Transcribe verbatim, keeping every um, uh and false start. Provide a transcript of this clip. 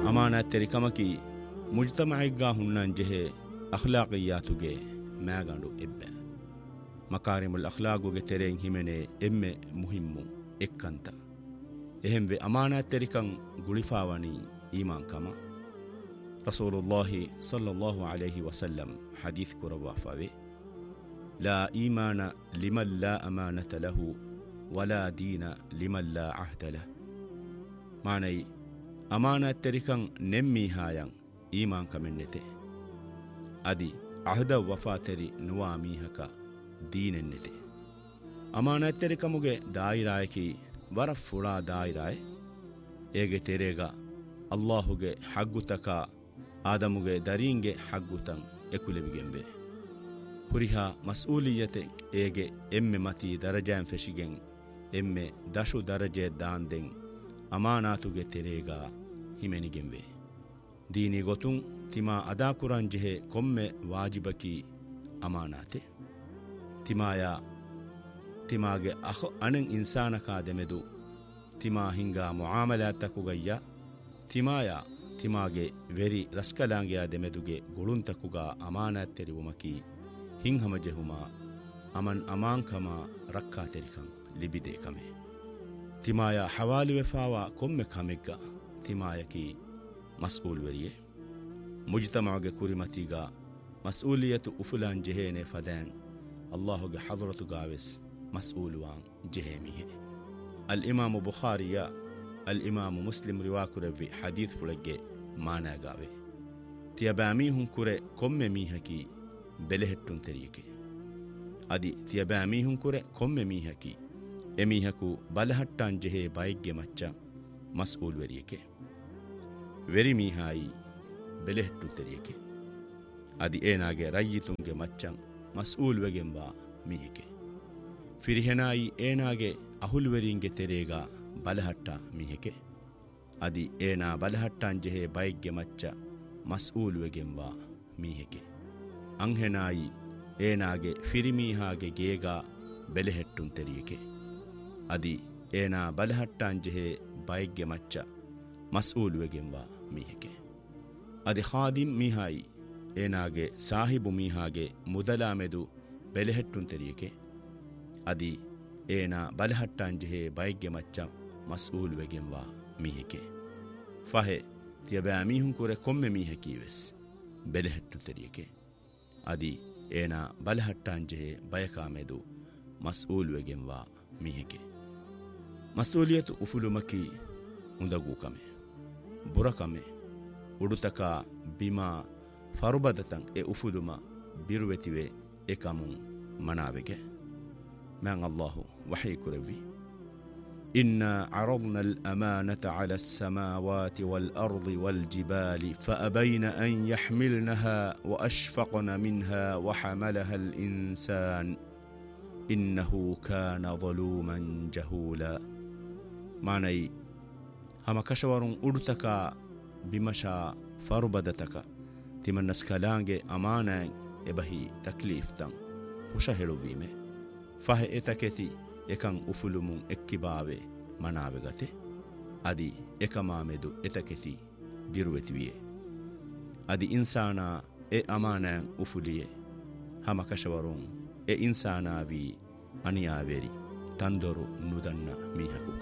ಅಮಾನತೆರಿಕಮಕಿ ಮುಜ್ತಮಇಗ್ಗಾ ಹುಣ್ಣನ್ ಜೆಹೆ ಅಖ್ಲಾಕಿಯಾತುಗೆ ಮ್ಯಾಗಂಡು ಎಬ್ಬೆ ಮಕಾರಿಮುಲ್ ಅಖ್ಲಾಗುಗೆ ತೆರೆಂ ಹಿಮೆನೆ ಎಮ್ಮೆ ಮುಹಿಮ್ಮು ಎಕ್ಕಂತ ಎಹೆಂವೆ ಅಮಾನತೆರಿಕಂ ಗುಳಿಫಾವಣಿ ಈಮಾನ್ ಕಮ ರಸೂಲುಲ್ಲಾಹಿ ಸಲ್ಲಲ್ಲಾಹು ಅಲೈಹಿ ವಸಲ್ಲಂ ಹದೀಸ್ ಕುರವಾಫಾವೆ ಲಾ ಈಮಾನ ಲಿಮನ್ ಲಾ ಅಮಾನತ ಲಹು ವಲಾ ದೀನ ಲಿಮನ್ ಲಾ ಅಹ್ದ ಲಹ್ ಮಾನೈ ಅಮಾನತೆರಿಕಂ ನೆಮ್ಮೀಹಾಯಂ ಈಮಾನ್ ಕಮೆನ್ನೆತೆ ಅದಿ ಅಹದ ವಫಾತೆರಿ ನುವಾ ಮೀಹಕ ದೀನೆನ್ನೆತೆ ಅಮಾನತೆರಿಕಮುಗೆ ದಾಯಿರಾಯಕಿ ವರ ಫುಳಾ ದಾಯಿರಾಯ್ ಏಗೆ ತೆರೆಗ ಅಲ್ಲಾಹುಗೆ ಹಗ್ಗುತಕ ಆದಮುಗೆ ದರೀಂಗೆ ಹಗ್ಗುತಂ ಎಕುಲೆವಿಗೆಂಬೆ ಹುರಿಹಾ ಮಸ್ಊಲಿಯತೆ ಏಗೆ ಎಮ್ಮೆ ಮತಿ ದರಜಾಂ ಫೆಶಿಗೆಂ ಎಮ್ಮೆ ದಶು ದರಜೆ ದಾಂದೆಂ ಅಮಾನಾತುಗೆ ತೆರೆಗ ಹಿಮೆನಿಗೆಂಬೆ ದೀನಿ ಗೊತುಂ ತಿಮಾ ಅದಾ ಕುರಾನ್ ಜೆಹೆ ಕೊಮ್ಮೆ ವಾಜಿಬಕಿ ಅಮಾನಾತೆ ತಿಮಾಯ ತಿಮಾಗೆ ಅಹೊ ಅಣಂ ಇನ್ಸಾನಕಾ ದೆಮೆದು ತಿಮಾ ಹಿಂಗಾ ಮುಆಮಲಾತಕುಗಯ್ಯ ತಿಮಾಯ ತಿಮಾಗೆ ವೆರಿ ರಸ್ಕಲಾಂಗೆಯ ದೆಮೆದುಗೆ ಗುಳುಂತಕುಗ ಅಮಾನತ್ ತೆರಿವುಮಕಿ ಹಿಂಹಮ ಜೆಹುಮ ಅಮನ್ ಅಮಾಂಕಮ ರಕ್ಕಾ ತೆರಿಕಂ ಲಿಬಿದೆ ಕಮೆ ತಿಮಾಯ ಹವಾಲಿ ವೆಫಾವ ಕೊಮ್ಮೆ ಕಮೆಗ್ಗ ತಿಮಾಯಕಿ ಮಸ್ಊಲ್ ವೆರಿಯೆ ಮುಜ್ತಮಾಗೆ ಕುರಿಮತಿಗ ಮಸ್ಊಲಿಯತು ಉಫುಲಾನ್ ಜೆಹೇನೆ ಫದಾನ್ ಅಲ್ಲಾಹುಗೆ ಹದರತುಗಾವೆಸ್ ಮಸ್ಊಲುವಾನ್ ಜೆಹೇಮಿಹೆ ಅಲ್ ಇಮಾಮು ಬುಖಾರಿಯ ಅಲ್ ಇಮಾಮು ಮುಸ್ಲಿಂ ರಿವಾಕುರವಿ ಹದೀತ್ ಫುಳಗ್ಗೆ ಮಾನಾಗಾವೆ ತಿಯಬಾಮೀಹುಂ ಕುರೆ ಕೊಮ್ಮೆ ಮೀಹಕಿ ಬೆಲೆಹೆಟ್ಟುಂ ತೆರಿಯಕೆ ಅದಿ ತಿಯಬಾಮೀಹುಂ ಕುರೆ ಕೊಮ್ಮೆ ಮೀಹಕಿ ಎಮೀಹಕು ಬಲಹಟ್ಟಾನ್ ಜೆಹೆ ಬೈಗ್ಗೆ ಮಚ್ಚ ಮಸ್ಊಲ್ ವೆರಿಯಕೆ ವೆರಿ ಮೀಹಾಯಿ ಬೆಲೆಹೆಟ್ಟುಂ ತೆರಿಯಕೆ ಅದಿ ಏನಾಗೆ ರಯ್ಯಿತುಂಗೆ ಮಚ್ಚಂ ಮಸ್ಊಲ್ ವೆಗೆಂಬ ಮೀಹಿಕೆ ಫಿರಿಹೆನಾಯಿ ಏನಾಗೆ ಅಹುಲ್ವೆರಿಂಗೆ ತೆರೆಗ ಬಲಹಟ್ಟ ಮೀಹಿಕೆ ಅದಿ ಏನಾ ಬಲಹಟ್ಟಾನ್ ಜೆಹೆ ಬೈಗ್ಗೆ ಮಚ್ಚ ಮಸ್ಊಲ್ ವೆಗೆಂಬ ಮೀಹಿಕೆ ಅಂಹೆನಾಯಿ ಏನಾಗೆ ಫಿರಿಮೀಹಾಗೆ ಗೇಗ ಬೆಲೆಹೆಟ್ಟುಂ ತೆರಿಯಕೆ ಅದಿ ಏನಾ ಬಲಹಟ್ಟಾನ್ ಜೆಹೆ ಬೈಗ್ಗೆ ಮಚ್ಚ ಮಸ್ಊಲ್ ವೆಗೆಂಬ ಮೀಹಿಕೆ ಅದಿ ಖಾದಿಂ ಮೀಹಾಯಿ ಏನಾಗೆ ಸಾಹಿಬು ಮೀಹಾಗೆ ಮುದಲಾಮೆದು ಬೆಲೆಹೆಟ್ಟುಂ ತೆರಿಯಕೆ ಅದಿ ಏನಾ ಬಲಹಟ್ಟಾನ್ ಜೆಹೆ ಬೈಗ್ಗೆ ಮಚ್ಚ ಮಸ್ಊಲ್ ವೆಗೆಂಬ ಮೀಹಿಕೆ ಫಹೆ ತಿಯಬಾಮೀಹುಂ ಕುರೆ ಕೊಮ್ಮೆ ಮೀಹಕೀವೆಸ್ ಬೆಲೆಹೆಟ್ಟು ತೆರಿಯಕೆ ಅದಿ ಏನಾ ಬಲಹಟ್ಟಾನ್ ಜೆಹೆ ಬಯಕಾಮೆದು ಮಸ್ಊಲ್ ವೆಗೆಂಬ ಮೀಹಿಕೆ ಮಸ್ಊಲಿಯತು ಉಫುಲುಮಕಿ ಉಂದಗೂ ಕಮೆ ಬುರಕಮೆ ಉಡುತಕ ಬಿಮಾ ಫರುಬದತಂ ಎ ಉಫುಲುಮ ಬಿರುವೆತಿವೆ ಎಕಮುಂ ಮನಾವೆಗೆ ಮ್ಯಾಂ ಅಲ್ಲಾಹು ವಹಿ ಕುರವಿ إنا عرضنا الأمانة على السماوات والأرض والجبال فأبين أن يحملنها وأشفقن منها وحملها الإنسان إنه كان ظلوما جهولا معني هما كشور أردتك بمشا فربدتك تمن نسكالانج أمانا إبهي تكليف تن وشهلو بيمه فهي إتكتي එකං උෆුලුමුන් එක්කිබාවේ මනාවගතේ අදි එකමාමෙදු එතකෙති බිරුවෙතිවියේ අදි ඉන්සානා එ අමානෑන් උෆුලියේ හමකශවරුන් එ ඉන්සානාවී අනියාවේරි තන්දොරු නුදන්න මීහකු